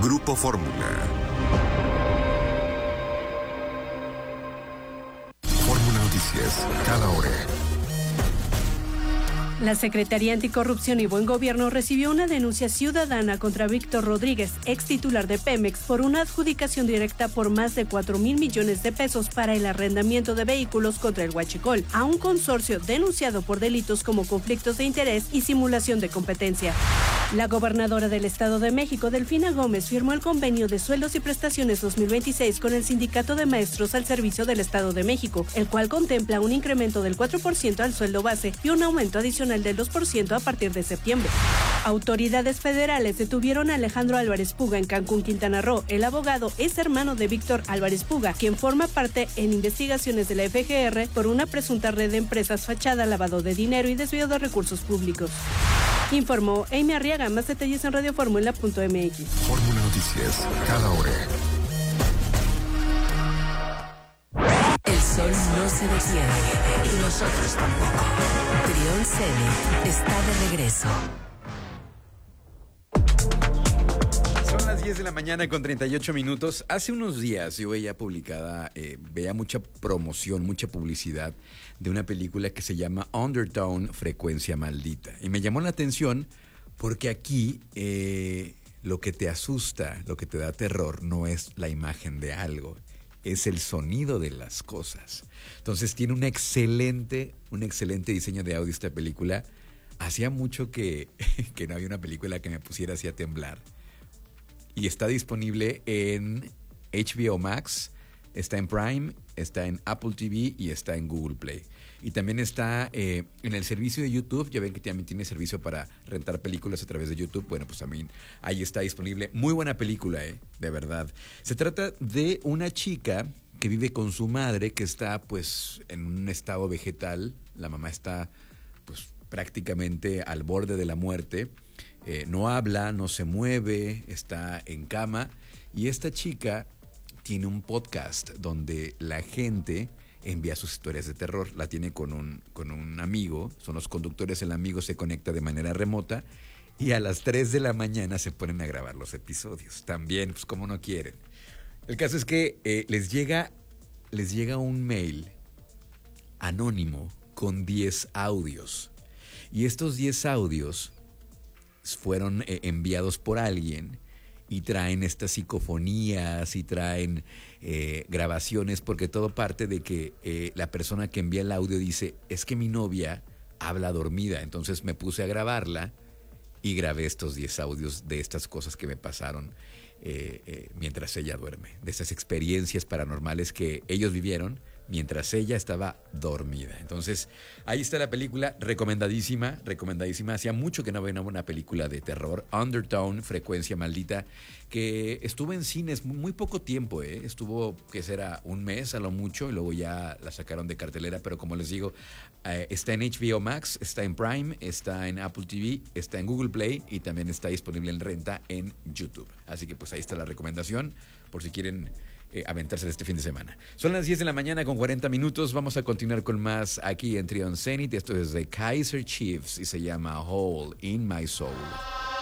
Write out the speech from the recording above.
Grupo Fórmula. Fórmula Noticias, cada hora. La Secretaría Anticorrupción y Buen Gobierno recibió una denuncia ciudadana contra Víctor Rodríguez, ex titular de Pemex, por una adjudicación directa por más de 4,000 millones de pesos para el arrendamiento de vehículos contra el huachicol, a un consorcio denunciado por delitos como conflictos de interés y simulación de competencia. La gobernadora del Estado de México, Delfina Gómez, firmó el convenio de sueldos y prestaciones 2026 con el Sindicato de Maestros al Servicio del Estado de México, el cual contempla un incremento del 4% al sueldo base y un aumento adicional del 2% a partir de septiembre. Autoridades federales detuvieron a Alejandro Álvarez Puga en Cancún, Quintana Roo. El abogado es hermano de Víctor Álvarez Puga, quien forma parte en investigaciones de la FGR por una presunta red de empresas fachada, lavado de dinero y desvío de recursos públicos. Informó Amy Arriaga. Más detalles en radioformula.mx. Fórmula Noticias, cada hora. El sol no se detiene y nosotros tampoco. Trión Zenit está de regreso. Son las 10 de la mañana con 38 minutos. Hace unos días yo veía publicada, veía mucha promoción, mucha publicidad de una película que se llama Undertone, Frecuencia Maldita. Y me llamó la atención porque aquí lo que te asusta, lo que te da terror, no es la imagen de algo, es el sonido de las cosas. Entonces tiene un excelente diseño de audio esta película. Hacía mucho que no había una película que me pusiera así a temblar. Y está disponible en HBO Max, está en Prime, está en Apple TV y está en Google Play. Y también está en el servicio de YouTube. Ya ven que también tiene servicio para rentar películas a través de YouTube. Bueno, pues también ahí está disponible. Muy buena película, de verdad. Se trata de una chica que vive con su madre, que está pues en un estado vegetal. La mamá está pues prácticamente al borde de la muerte. No habla, no se mueve, está en cama. Y esta chica tiene un podcast donde la gente envía sus historias de terror. La tiene con un amigo, son los conductores, el amigo se conecta de manera remota y a las 3 de la mañana se ponen a grabar los episodios. También, pues como no quieren. El caso es que les llega un mail anónimo con 10 audios. Y estos 10 audios fueron enviados por alguien y traen estas psicofonías y traen grabaciones, porque todo parte de que la persona que envía el audio dice, es que mi novia habla dormida, entonces me puse a grabarla y grabé estos 10 audios de estas cosas que me pasaron mientras ella duerme, de esas experiencias paranormales que ellos vivieron mientras ella estaba dormida. Entonces, ahí está la película, recomendadísima. Hacía mucho que no veía una película de terror, Undertone, Frecuencia Maldita, que estuvo en cines muy poco tiempo, estuvo, ¿qué será? Un mes a lo mucho, y luego ya la sacaron de cartelera, pero como les digo, está en HBO Max, está en Prime, está en Apple TV, está en Google Play y también está disponible en renta en YouTube. Así que pues ahí está la recomendación, por si quieren aventarse de este fin de semana. Son las 10 de la mañana con 40 minutos. Vamos a continuar con más aquí en Trión Zenit. Esto es de Kaiser Chiefs y se llama Hole in My Soul.